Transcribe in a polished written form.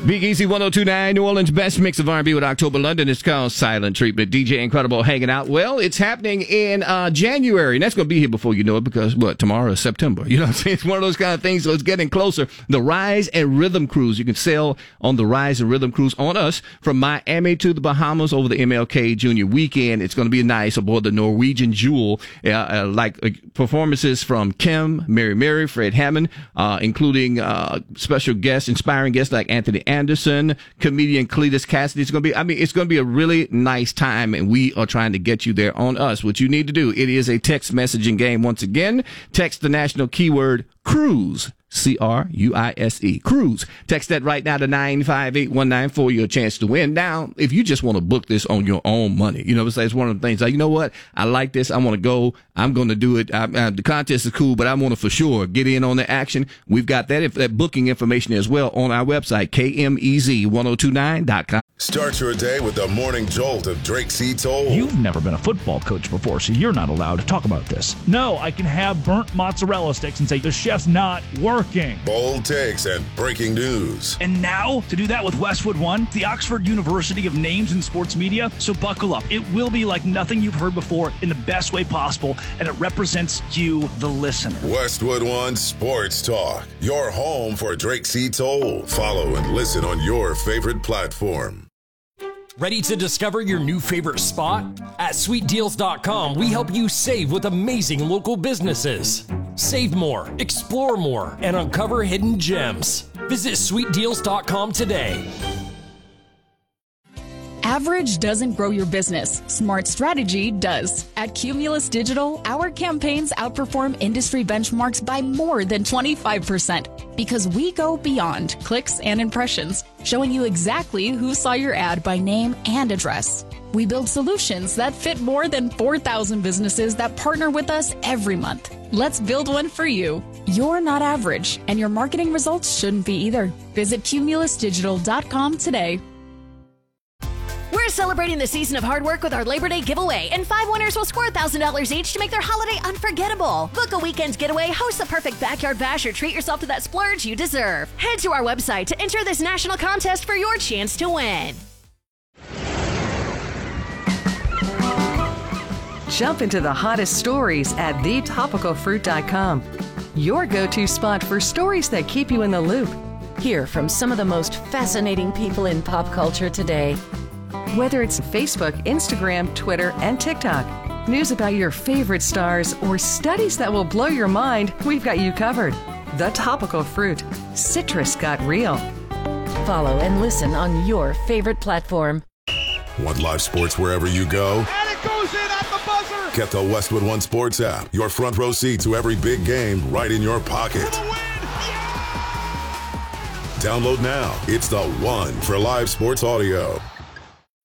Big Easy 102.9, New Orleans' best mix of R&B with October London. It's called Silent Treatment. DJ Incredible hanging out. Well, it's happening in January, and that's going to be here before you know it because, tomorrow is September. You know what I'm saying? It's one of those kind of things, so it's getting closer. The Rise and Rhythm Cruise. You can sail on the Rise and Rhythm Cruise on us from Miami to the Bahamas over the MLK Junior weekend. It's going to be nice aboard the Norwegian Jewel, performances from Kim, Mary, Fred Hammond, including special guests, inspiring guests like Anthony Anderson, comedian Cletus Cassidy. It's going to be a really nice time, and we are trying to get you there on us. What you need to do, it is a text messaging game once again. Text the national keyword cruise. CRUISE. Cruise. Text that right now to 95819 for your chance to win. Now, if you just want to book this on your own money, you know what I'm saying? It's one of the things like, you know what? I like this. I want to go. I'm going to do it. The contest is cool, but I want to for sure get in on the action. We've got that booking information as well on our website, KMEZ1029.com. Start your day with the morning jolt of Drake C. Toll. You've never been a football coach before, so you're not allowed to talk about this. No, I can have burnt mozzarella sticks and say the chef's not working. Bold takes and breaking news. And now, to do that with Westwood One, the Oxford University of Names in Sports Media. So buckle up. It will be like nothing you've heard before in the best way possible, and it represents you, the listener. Westwood One Sports Talk, your home for Drake C. Toll. Follow and listen on your favorite platform. Ready to discover your new favorite spot? At SweetDeals.com, we help you save with amazing local businesses. Save more, explore more, and uncover hidden gems. Visit SweetDeals.com today. Average doesn't grow your business. Smart strategy does. At Cumulus Digital, our campaigns outperform industry benchmarks by more than 25% because we go beyond clicks and impressions, showing you exactly who saw your ad by name and address. We build solutions that fit more than 4,000 businesses that partner with us every month. Let's build one for you. You're not average, and your marketing results shouldn't be either. Visit cumulusdigital.com today. We're celebrating the season of hard work with our Labor Day giveaway, and 5 winners will score $1,000 each to make their holiday unforgettable. Book a weekend's getaway, host the perfect backyard bash, or treat yourself to that splurge you deserve. Head to our website to enter this national contest for your chance to win. Jump into the hottest stories at thetopicalfruit.com. Your go-to spot for stories that keep you in the loop. Hear from some of the most fascinating people in pop culture today. Whether it's Facebook, Instagram, Twitter, and TikTok, news about your favorite stars, or studies that will blow your mind, we've got you covered. The Topical Fruit. Citrus got real. Follow and listen on your favorite platform. Want live sports wherever you go? And it goes in at the buzzer! Get the Westwood One Sports app. Your front row seat to every big game right in your pocket. For the win! Yeah! Download now. It's the one for live sports audio.